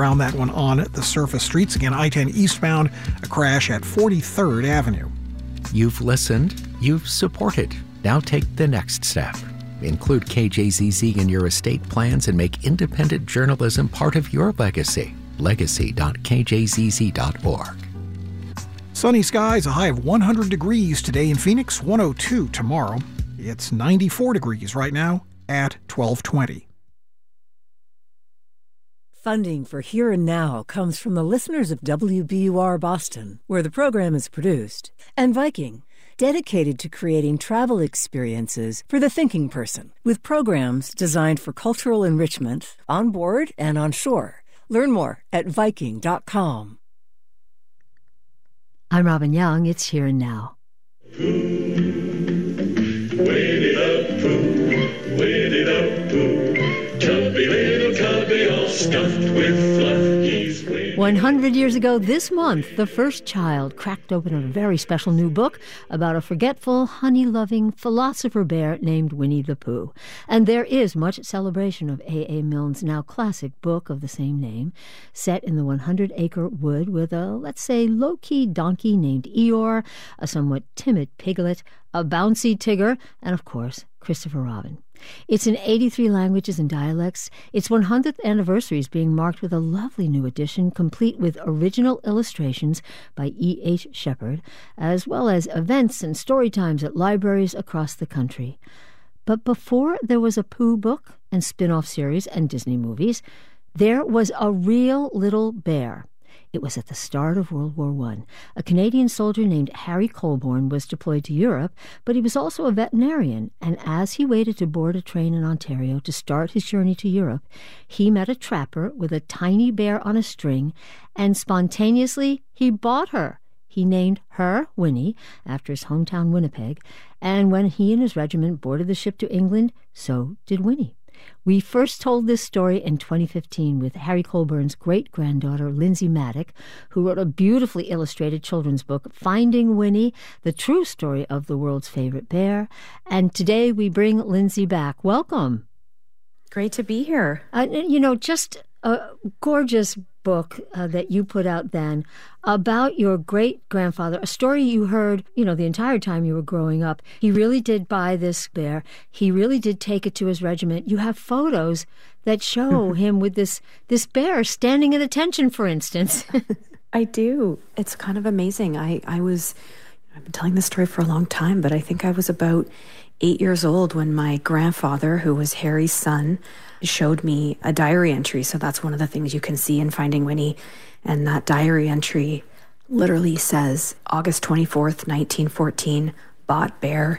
around that one on the surface streets. Again, I-10 eastbound, a crash at 43rd Avenue. You've listened. You've supported. Now take the next step. Include KJZZ in your estate plans and make independent journalism part of your legacy. Legacy.kjzz.org. Sunny skies, a high of 100 degrees today in Phoenix, 102 tomorrow. It's 94 degrees right now at 12:20. Funding for Here and Now comes from the listeners of WBUR Boston, where the program is produced, and Viking, dedicated to creating travel experiences for the thinking person, with programs designed for cultural enrichment on board and on shore. Learn more at Viking.com. I'm Robin Young. It's Here and Now. Tubby little tubby, all stuffed with fluff. 100 years ago this month, the first child cracked open a very special new book about a forgetful, honey-loving philosopher bear named Winnie the Pooh. And there is much celebration of A.A. Milne's now classic book of the same name, set in the 100-acre wood with a, let's say, low-key donkey named Eeyore, a somewhat timid piglet, a bouncy Tigger, and, of course, Christopher Robin. It's in 83 languages and dialects. Its 100th anniversary is being marked with a lovely new edition, complete with original illustrations by E.H. Shepard, as well as events and story times at libraries across the country. But before there was a Pooh book and spin-off series and Disney movies, there was a real little bear. It was at the start of World War I. A Canadian soldier named Harry Colborne was deployed to Europe, but he was also a veterinarian, and as he waited to board a train in Ontario to start his journey to Europe, he met a trapper with a tiny bear on a string, and spontaneously he bought her. He named her Winnie, after his hometown Winnipeg, and when he and his regiment boarded the ship to England, so did Winnie. We first told this story in 2015 with Harry Colborne's great-granddaughter, Lindsay Maddock, who wrote a beautifully illustrated children's book, Finding Winnie, the true story of the world's favorite bear. And today we bring Lindsay back. Welcome. Great to be here. Just a gorgeous book that you put out then about your great-grandfather, a story you heard, the entire time you were growing up. He really did buy this bear. He really did take it to his regiment. You have photos that show him with this bear standing at attention, for instance. I do. It's kind of amazing. I've been telling this story for a long time, but I think I was about 8 years old when my grandfather, who was Harry's son, showed me a diary entry. So that's one of the things you can see in Finding Winnie. And that diary entry literally says, August 24th, 1914, bought bear,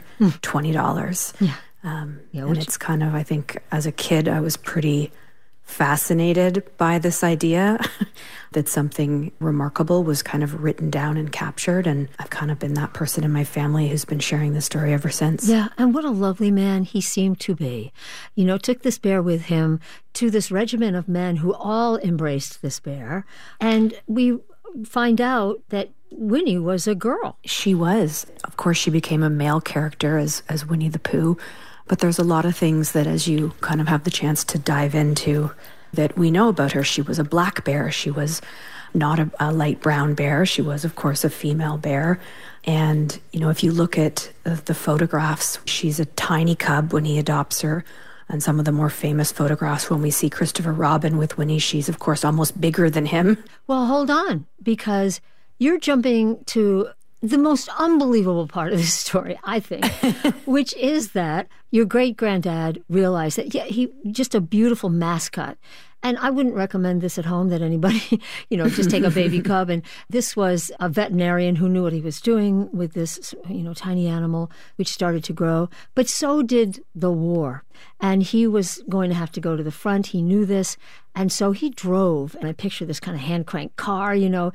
$20. Yeah. And it's kind of, I think, as a kid, I was pretty fascinated by this idea that something remarkable was kind of written down and captured, and I've kind of been that person in my family who's been sharing this story ever since. Yeah, and what a lovely man he seemed to be. Took this bear with him to this regiment of men who all embraced this bear, and we find out that Winnie was a girl. She was. Of course, she became a male character as Winnie the Pooh. But there's a lot of things that as you kind of have the chance to dive into that we know about her. She was a black bear. She was not a light brown bear. She was, of course, a female bear. And, if you look at the photographs, she's a tiny cub when he adopts her. And some of the more famous photographs, when we see Christopher Robin with Winnie, she's, of course, almost bigger than him. Well, hold on, because you're jumping to the most unbelievable part of this story, I think, which is that your great-granddad realized that, he just a beautiful mascot. And I wouldn't recommend this at home, that anybody, just take a baby cub. And this was a veterinarian who knew what he was doing with this, tiny animal, which started to grow. But so did the war. And he was going to have to go to the front. He knew this. And so he drove, and I picture this kind of hand-crank car,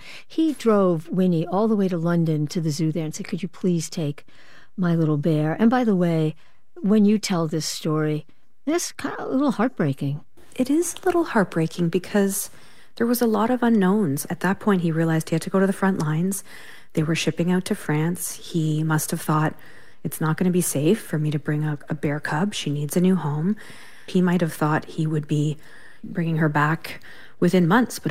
He drove Winnie all the way to London to the zoo there and said, could you please take my little bear? And by the way, when you tell this story, it's kind of a little heartbreaking. It is a little heartbreaking because there was a lot of unknowns. At that point, he realized he had to go to the front lines. They were shipping out to France. He must have thought, it's not going to be safe for me to bring a bear cub. She needs a new home. He might have thought he would be bringing her back within months, but